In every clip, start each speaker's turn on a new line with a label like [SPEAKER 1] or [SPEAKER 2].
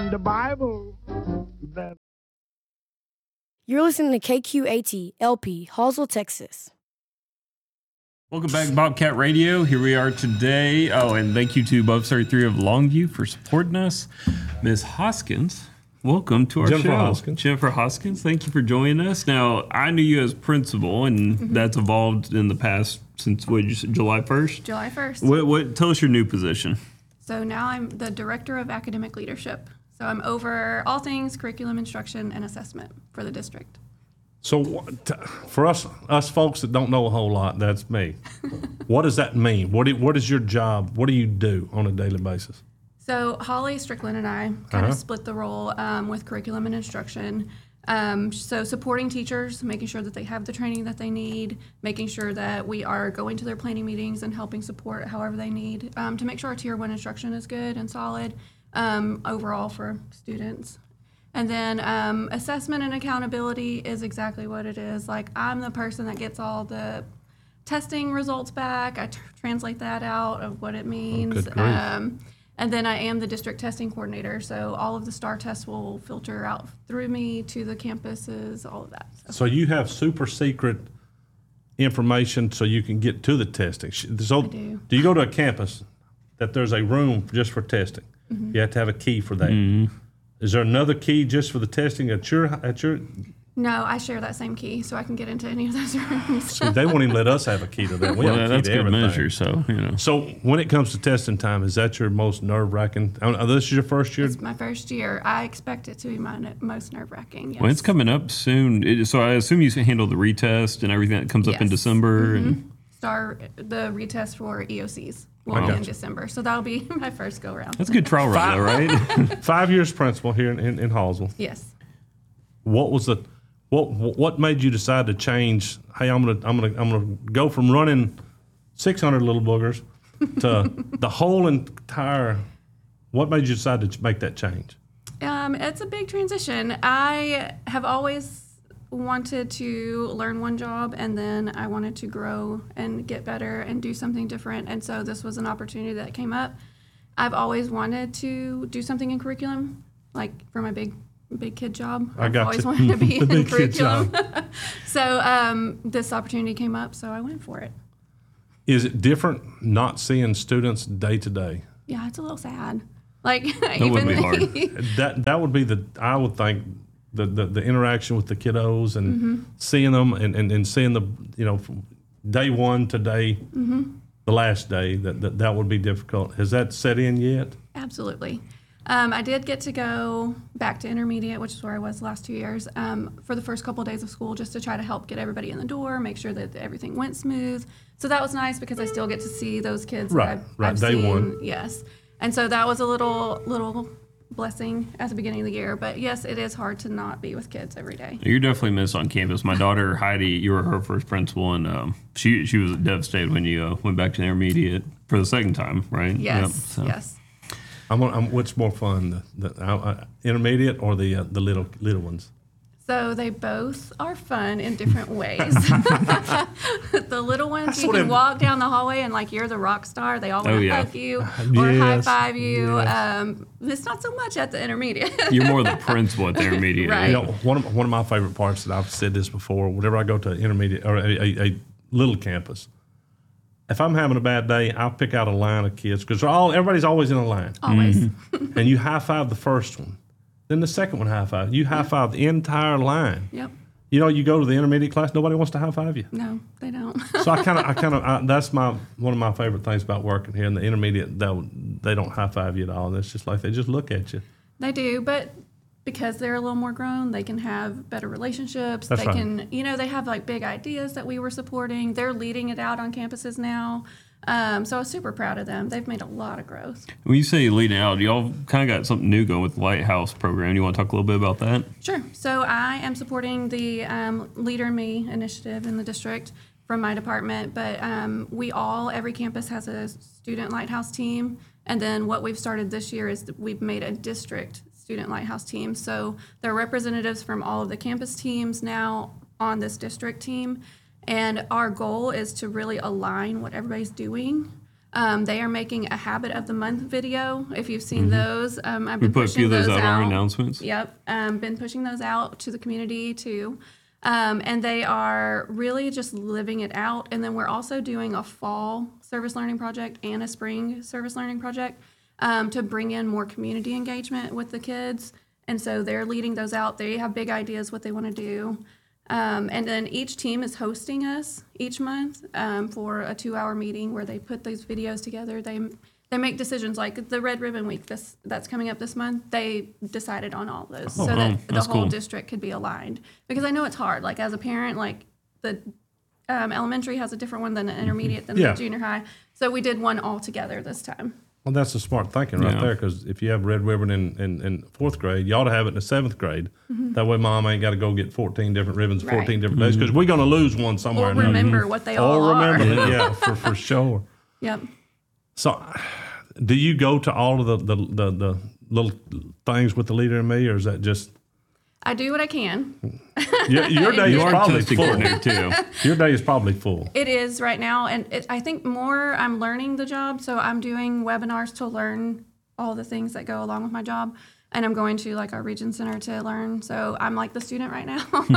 [SPEAKER 1] in the Bible that
[SPEAKER 2] You're listening to KQAT LP, Hallsville, Texas.
[SPEAKER 3] Welcome back to Bobcat Radio. Here we are today. Oh, and thank you to Above 33 of Longview for supporting us. Ms. Hoskins, welcome to our
[SPEAKER 4] Jennifer
[SPEAKER 3] show.
[SPEAKER 4] Hoskins.
[SPEAKER 3] Jennifer Hoskins, thank you for joining us. Now, I knew you as principal, and that's evolved in the past since, what did you say, July 1st?
[SPEAKER 5] July 1st.
[SPEAKER 3] What? Tell us your new position.
[SPEAKER 5] So now I'm the Director of Academic Leadership. So I'm over all things curriculum instruction and assessment for the district.
[SPEAKER 4] So for us folks that don't know a whole lot, that's me. What does that mean? What is your job? What do you do on a daily basis?
[SPEAKER 5] So Holly Strickland and I kind of split the role with curriculum and instruction. So supporting teachers, making sure that they have the training that they need, making sure that we are going to their planning meetings and helping support however they need to make sure our Tier 1 instruction is good and solid overall for students. And then assessment and accountability is exactly what it is. Like, I'm the person that gets all the testing results back. I translate that out of what it means.
[SPEAKER 4] Good grief.
[SPEAKER 5] And then I am the district testing coordinator. So all of the STAR tests will filter out through me to the campuses, all of that.
[SPEAKER 4] So you have super secret information so you can get to the testing. So
[SPEAKER 5] I do.
[SPEAKER 4] You go to a campus that there's a room just for testing? You have to have a key for that. Is there another key just for the testing at your?
[SPEAKER 5] No, I share that same key, so I can get into any of those rooms.
[SPEAKER 4] See, they won't even let us have a key to that. We have a key
[SPEAKER 3] That's
[SPEAKER 4] to
[SPEAKER 3] good
[SPEAKER 4] everything.
[SPEAKER 3] measure, so, you know.
[SPEAKER 4] So when it comes to testing time, is that your most nerve-wracking? This is your first year?
[SPEAKER 5] It's my first year. I expect it to be my most nerve-wracking, yes.
[SPEAKER 3] Well, it's coming up soon. So I assume you handle the retest and everything that comes up in
[SPEAKER 5] Yes.
[SPEAKER 3] December. And
[SPEAKER 5] The retest for EOCs will be in December, so that'll be my first go-around.
[SPEAKER 3] that's a good trial run, though, right?
[SPEAKER 4] 5 years principal here in Hallsville.
[SPEAKER 5] Yes.
[SPEAKER 4] What made you decide to change? Hey, I'm gonna go from running 600 little boogers to the whole entire. What made you decide to make that change?
[SPEAKER 5] It's a big transition. I have always wanted to learn one job, and then I wanted to grow and get better and do something different. And so this was an opportunity that came up. I've always wanted to do something in curriculum, like for my big kid job.
[SPEAKER 4] I got
[SPEAKER 5] I've always
[SPEAKER 4] you.
[SPEAKER 5] wanted to be
[SPEAKER 4] The
[SPEAKER 5] in
[SPEAKER 4] big kid
[SPEAKER 5] curriculum.
[SPEAKER 4] job.
[SPEAKER 5] So this opportunity came up, so I went for it.
[SPEAKER 4] Is it different not seeing students day to day?
[SPEAKER 5] Yeah, it's a little sad. Like
[SPEAKER 3] wouldn't be hard.
[SPEAKER 4] That would be I would think the interaction with the kiddos and seeing them and seeing from day one to day the last day that would be difficult. Has that set in yet?
[SPEAKER 5] Absolutely. I did get to go back to intermediate, which is where I was the last 2 years, for the first couple of days of school, just to try to help get everybody in the door, make sure that everything went smooth. So that was nice because I still get to see those kids that I've
[SPEAKER 4] day
[SPEAKER 5] seen.
[SPEAKER 4] one.
[SPEAKER 5] Yes. And so that was a little blessing at the beginning of the year. But yes, it is hard to not be with kids every day.
[SPEAKER 3] You're definitely missed on campus. My daughter Heidi, you were her first principal, and she was devastated when you went back to intermediate for the second time, right?
[SPEAKER 5] Yes.
[SPEAKER 3] Yep, so.
[SPEAKER 5] Yes.
[SPEAKER 4] What's more fun, the intermediate or the little ones?
[SPEAKER 5] So they both are fun in different ways. The little ones, you can walk down the hallway and like you're the rock star. They all want to hug you or high five you.
[SPEAKER 4] Yes.
[SPEAKER 5] It's not so much at the intermediate.
[SPEAKER 3] You're more the principal at the intermediate.
[SPEAKER 5] Right.
[SPEAKER 4] One of my favorite parts that I've said this before. Whenever I go to intermediate or a little campus, if I'm having a bad day, I'll pick out a line of kids because everybody's always in a line.
[SPEAKER 5] Always.
[SPEAKER 4] And you high five the first one, then the second one high five. You high five the entire line.
[SPEAKER 5] Yep.
[SPEAKER 4] You go to the intermediate class, nobody wants to high five you.
[SPEAKER 5] No, they don't.
[SPEAKER 4] So that's one of my favorite things about working here in the intermediate. They don't high five you at all. It's just like they just look at you.
[SPEAKER 5] They do, but because they're a little more grown, they can have better relationships.
[SPEAKER 4] That's
[SPEAKER 5] they
[SPEAKER 4] right.
[SPEAKER 5] can, they have like big ideas that we were supporting. They're leading it out on campuses now. So I was super proud of them. They've made a lot of growth.
[SPEAKER 3] When you say leading out, y'all kind of got something new going with the Lighthouse program. You want to talk a little bit about that?
[SPEAKER 5] Sure. So I am supporting the Leader in Me initiative in the district from my department, but every campus has a student Lighthouse team. And then what we've started this year is we've made a district student Lighthouse team. So there are representatives from all of the campus teams now on this district team. And our goal is to really align what everybody's doing They are making a Habit of the Month video. If you've seen those, I've
[SPEAKER 3] We
[SPEAKER 5] been
[SPEAKER 3] put a
[SPEAKER 5] pushing
[SPEAKER 3] few of those
[SPEAKER 5] those
[SPEAKER 3] out in our
[SPEAKER 5] out.
[SPEAKER 3] announcements.
[SPEAKER 5] Yep, been pushing those out to the community too. And they are really just living it out. And then we're also doing a fall service learning project and a spring service learning project to bring in more community engagement with the kids. And so they're leading those out. They have big ideas what they want to do. And then each team is hosting us each month for a 2-hour meeting where they put these videos together. They make decisions like the Red Ribbon Week that's coming up this month. They decided on all those so that the
[SPEAKER 3] that's
[SPEAKER 5] whole
[SPEAKER 3] cool.
[SPEAKER 5] district could be aligned. Because I know it's hard. Like as a parent, like the elementary has a different one than the intermediate than
[SPEAKER 4] Yeah.
[SPEAKER 5] the junior high. So we did one all together this time.
[SPEAKER 4] Well, that's the smart thinking right
[SPEAKER 3] Yeah.
[SPEAKER 4] there, because if you have Red Ribbon in 4th grade, you ought to have it in the 7th grade. That way mom ain't got to go get 14 different ribbons, 14
[SPEAKER 5] Right.
[SPEAKER 4] different days, because we're going to lose one somewhere
[SPEAKER 5] Or
[SPEAKER 4] or another.
[SPEAKER 5] remember what they all
[SPEAKER 4] Or
[SPEAKER 5] are.
[SPEAKER 4] remember it, yeah, for sure.
[SPEAKER 5] Yep.
[SPEAKER 4] So, do you go to all of the little things with the Leader in Me, or is that just
[SPEAKER 5] I do what I can.
[SPEAKER 4] your day
[SPEAKER 3] You
[SPEAKER 4] is
[SPEAKER 3] are
[SPEAKER 4] probably
[SPEAKER 3] testing
[SPEAKER 4] full?
[SPEAKER 3] coordinator too.
[SPEAKER 4] Your day is probably full.
[SPEAKER 5] It is right now, and I think more I'm learning the job, so I'm doing webinars to learn all the things that go along with my job, and I'm going to like our region center to learn. So I'm like the student right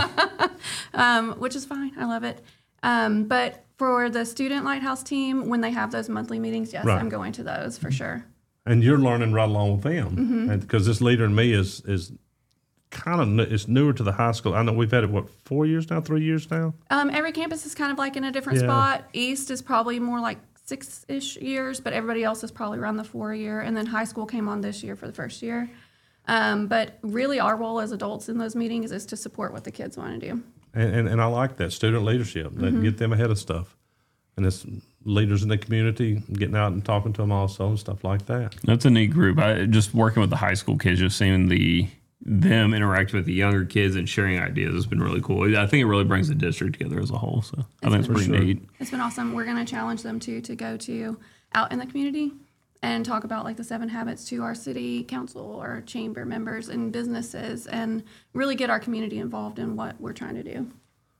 [SPEAKER 5] now, which is fine. I love it. But for the student lighthouse team, when they have those monthly meetings, yes,
[SPEAKER 4] Right.
[SPEAKER 5] I'm going to those for sure.
[SPEAKER 4] And you're learning right along with them,
[SPEAKER 5] Mm-hmm.
[SPEAKER 4] and because this Leader in Me is kind of it's newer to the high school. I know we've had it 3 years now.
[SPEAKER 5] Every campus is kind of like in a different
[SPEAKER 4] Yeah.
[SPEAKER 5] spot. East is probably more like 6-ish years, but everybody else is probably around the 4 year. And then high school came on this year for the first year. But really, our role as adults in those meetings is to support what the kids want to do.
[SPEAKER 4] And I like that student leadership that
[SPEAKER 5] Mm-hmm.
[SPEAKER 4] get them ahead of stuff, and it's leaders in the community getting out and talking to them also and stuff like that.
[SPEAKER 3] That's a neat group. I just working with the high school kids, just seeing them interact with the younger kids and sharing ideas has been really cool. I think it really brings the district together as a whole. So I think it's pretty
[SPEAKER 4] sure.
[SPEAKER 3] neat.
[SPEAKER 5] It's been awesome. We're going to challenge them to go to out in the community and talk about like the 7 habits to our city council or chamber members and businesses and really get our community involved in what we're trying to do.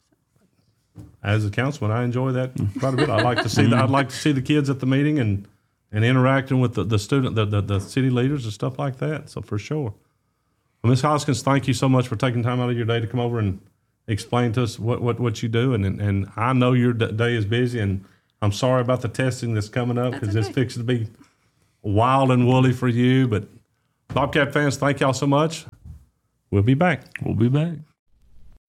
[SPEAKER 4] As a councilman, I enjoy that quite a bit. I like to see I'd like to see the kids at the meeting and interacting with the student, the city leaders and stuff like that. So for sure. Well, Ms. Hoskins, thank you so much for taking time out of your day to come over and explain to us what you do. And I know your day is busy, and I'm sorry about the testing that's coming up because it's
[SPEAKER 5] okay.
[SPEAKER 4] fixing to be wild and woolly for you. But Bobcat fans, thank y'all so much. We'll be back.
[SPEAKER 3] We'll be back.